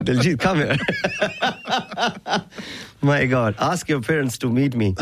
Diljit, come here. My God, ask your parents to meet me.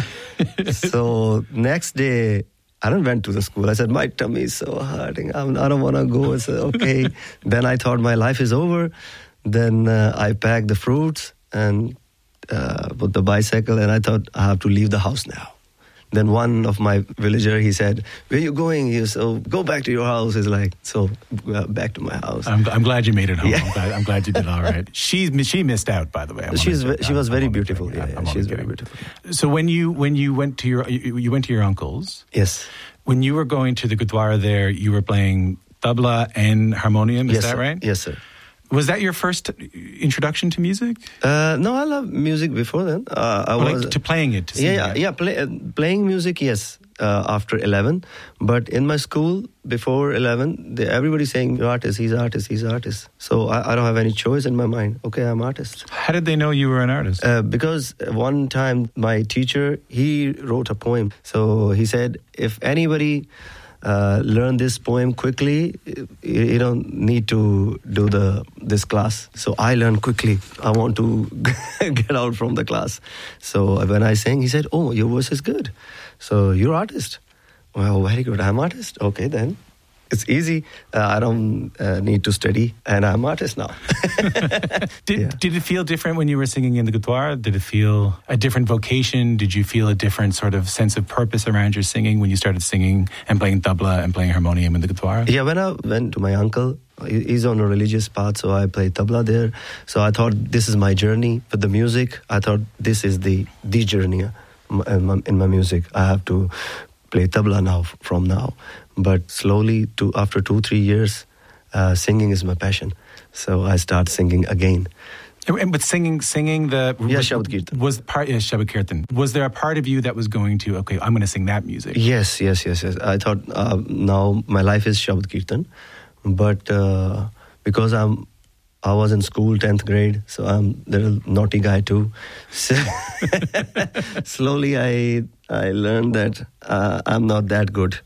So next day, I went to the school. I said, my tummy is so hurting. I don't want to go. I said, okay. Then I thought my life is over. Then I packed the fruits and put the bicycle, and I thought I have to leave the house now. Then one of my villager, he said, where are you going? He said, oh, go back to your house. He's like, so back to my house. I'm glad you made it home. Yeah. I'm glad you did all right. She missed out, by the way. She was very beautiful. Yeah, she's very beautiful. So when you went to your uncle's, yes. When you were going to the Gurdwara there, you were playing tabla and harmonium. Is that right? Yes, sir. Was that your first introduction to music? No, I loved music before then. I was like to playing it. To playing music. Yes, after 11. But in my school before 11, everybody's saying you're artist. He's artist. He's artist. So I don't have any choice in my mind. Okay, I'm artist. How did they know you were an artist? Because one time my teacher, he wrote a poem. So he said, if anybody learn this poem quickly, you don't need to do this class. So I learned quickly. I want to get out from the class. So when I sang, he said, oh, your voice is good. So you're artist. Well, very good. I'm artist. Okay, then. It's easy. I don't need to study, and I'm artist now. Did it feel different when you were singing in the Gurdwara? Did it feel a different vocation? Did you feel a different sort of sense of purpose around your singing when you started singing and playing tabla and playing harmonium in the Gurdwara? Yeah, when I went to my uncle, he's on a religious path, so I play tabla there. So I thought this is my journey with the music. I thought this is the journey in my music. I have to play tabla now from now. But slowly, after 2-3 years, singing is my passion. So I start singing again. But singing the... Yeah, Shabad Kirtan. Shabad Kirtan. Was there a part of you that was going to, okay, I'm going to sing that music? Yes. I thought now my life is Shabad Kirtan. But because I was in school, 10th grade, so I'm a little naughty guy too. So slowly I learned that I'm not that good.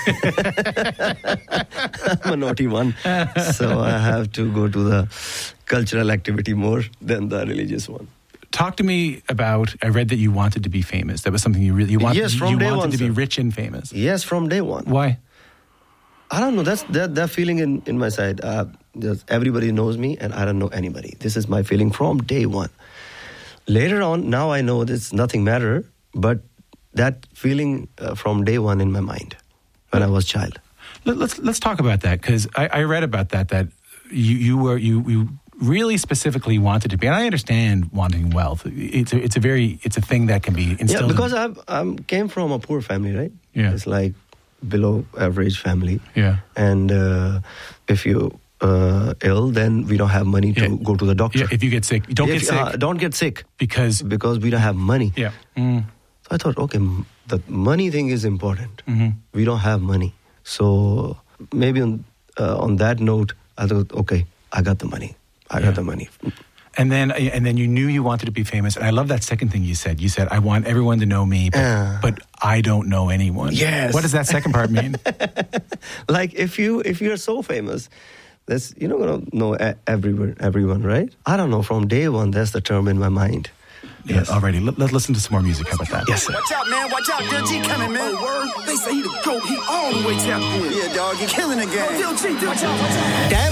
I'm a naughty one. So I have to go to the cultural activity more than the religious one. Talk to me about, I read that you wanted to be famous. That was something you wanted. Yes, from day one. You wanted to be rich and famous. Yes, from day one. Why? I don't know. That's that feeling in my side. Everybody knows me and I don't know anybody. This is my feeling from day one. Later on, now I know this nothing matter, but that feeling from day one in my mind when I was a child. Let's talk about that, because I read about that you really specifically wanted to be, and I understand wanting wealth. It's a thing that can be instilled. Yeah, because I came from a poor family, right? Yeah, it's like below average family. Yeah, and if you ill, then we don't have money to go to the doctor. Yeah, if you get sick, don't get sick because we don't have money. Yeah. So I thought, okay, the money thing is important. Mm-hmm. We don't have money, so maybe on that note, I thought, okay, I got the money. I got the money. And then you knew you wanted to be famous. And I love that second thing you said. You said, I want everyone to know me, but I don't know anyone. Yes. What does that second part mean? Like if you're so famous, you're not going to know everyone, right? I don't know. From day one, that's the term in my mind. Yes. Alrighty, let's listen to some more music. How about that? Yes, sir. Watch out, man. Watch out. Diljit coming, man. Oh, word. They say he the GOAT. He all the way tapped in. Yeah, dog. He killing the game. Diljit, watch out. Damn.